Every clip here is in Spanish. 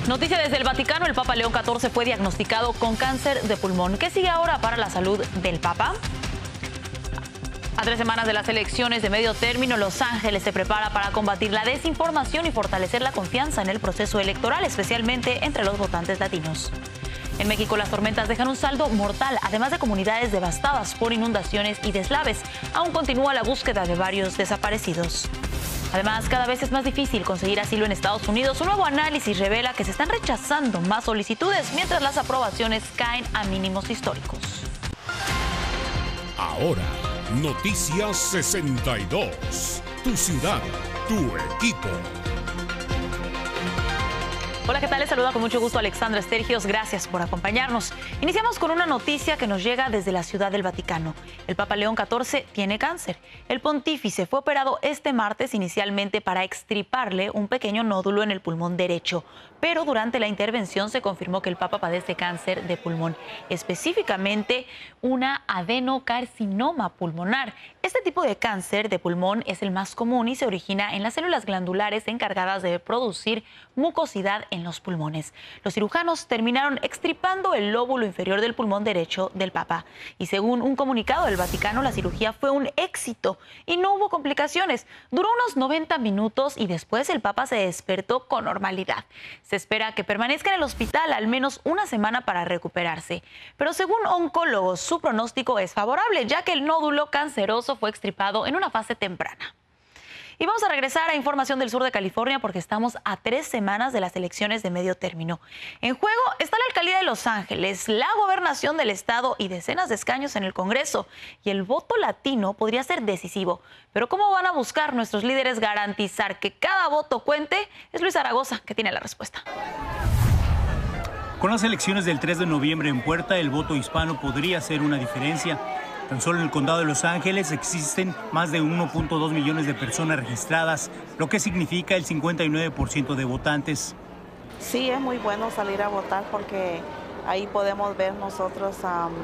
Noticia desde el Vaticano, el Papa León XIV fue diagnosticado con cáncer de pulmón. ¿Qué sigue ahora para la salud del Papa? A 3 semanas de las elecciones de medio término, Los Ángeles se prepara para combatir la desinformación y fortalecer la confianza en el proceso electoral, especialmente entre los votantes latinos. En México, las tormentas dejan un saldo mortal, además de comunidades devastadas por inundaciones y deslaves. Aún continúa la búsqueda de varios desaparecidos. Además, cada vez es más difícil conseguir asilo en Estados Unidos. Un nuevo análisis revela que se están rechazando más solicitudes, mientras las aprobaciones caen a mínimos históricos. Ahora, Noticias 62. Tu ciudad, tu equipo. Hola, ¿qué tal? Les saluda con mucho gusto Alexandra Estergios. Gracias por acompañarnos. Iniciamos con una noticia que nos llega desde la Ciudad del Vaticano. El Papa León XIV tiene cáncer. El pontífice fue operado este martes inicialmente para extirparle un pequeño nódulo en el pulmón derecho, pero durante la intervención se confirmó que el Papa padece cáncer de pulmón, específicamente una adenocarcinoma pulmonar. Este tipo de cáncer de pulmón es el más común y se origina en las células glandulares encargadas de producir mucosidad en los pulmones. Los cirujanos terminaron extirpando el lóbulo inferior del pulmón derecho del Papa. Y según un comunicado del Vaticano, la cirugía fue un éxito y no hubo complicaciones. Duró unos 90 minutos y después el Papa se despertó con normalidad. Se espera que permanezca en el hospital al menos una semana para recuperarse. Pero según oncólogos, su pronóstico es favorable, ya que el nódulo canceroso fue extirpado en una fase temprana. Y vamos a regresar a información del sur de California porque estamos a 3 semanas de las elecciones de medio término. En juego está la alcaldía de Los Ángeles, la gobernación del estado y decenas de escaños en el Congreso. Y el voto latino podría ser decisivo. Pero ¿cómo van a buscar nuestros líderes garantizar que cada voto cuente? Es Luis Zaragoza que tiene la respuesta. Con las elecciones del 3 de noviembre en puerta, el voto hispano podría hacer una diferencia. Tan solo en el condado de Los Ángeles existen más de 1.2 millones de personas registradas, lo que significa el 59% de votantes. Sí, es muy bueno salir a votar porque ahí podemos ver nosotros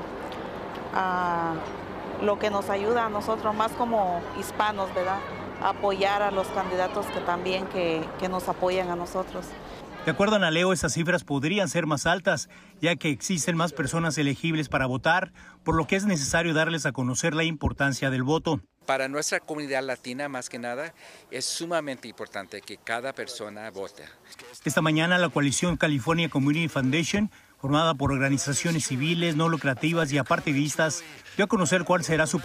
lo que nos ayuda a nosotros, más como hispanos, ¿verdad? Apoyar a los candidatos que también que nos apoyan a nosotros. De acuerdo a Naleo, esas cifras podrían ser más altas, ya que existen más personas elegibles para votar, por lo que es necesario darles a conocer la importancia del voto. Para nuestra comunidad latina, más que nada, es sumamente importante que cada persona vote. Esta mañana, la coalición California Community Foundation, formada por organizaciones civiles, no lucrativas y apartidistas, dio a conocer cuál será su